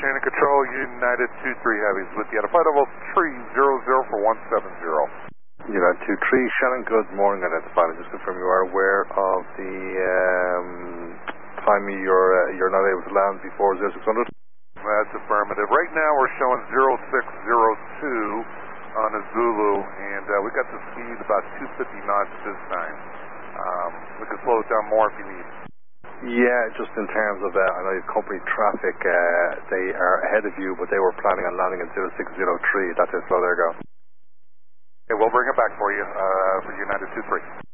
Shannon Control, United 23 Heavies with you at a flight level 300 for 170. United 23, Shannon, good morning. And it's fine. Just confirm you are aware of the time you're not able to land before 0600. That's affirmative. Right now we're showing 0602 on a Zulu, and we got the speed about 250 knots this time. We can slow it down more if you need. Yeah, just in terms of, I know your company traffic, they are ahead of you, but they were planning on landing at 0603. That's how slow they're going. Okay, we'll bring it back for you for United 23.